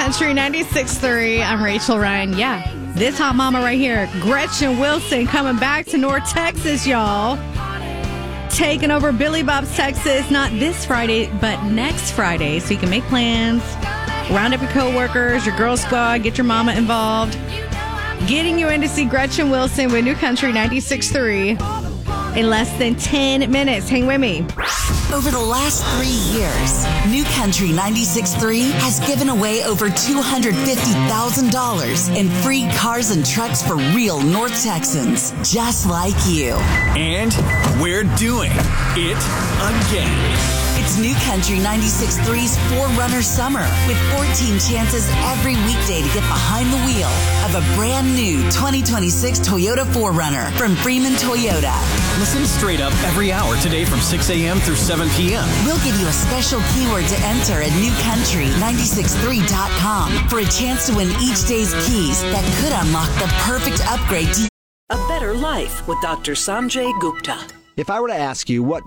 Country 96.3. I'm Rachel Ryan. Yeah, this hot mama right here, Gretchen Wilson, coming back to North Texas, y'all. Taking over Billy Bob's Texas, not this Friday, but next Friday. So you can make plans, round up your coworkers, your girl squad, get your mama involved. Getting you in to see Gretchen Wilson with New Country 96.3 in less than 10 minutes. Hang with me. Over the last 3 years, New Country 96.3 has given away over $250,000 in free cars and trucks for real North Texans, just like you. And we're doing it again. It's New Country 96.3's 4Runner Summer with 14 chances every weekday to get behind the wheel of a brand new 2026 Toyota 4Runner from Freeman Toyota. Listen straight up every hour today from 6 a.m. through 7 p.m. We'll give you a special keyword to enter at newcountry963.com for a chance to win each day's keys that could unlock the perfect upgrade to A Better Life with Dr. Sanjay Gupta. If I were to ask you what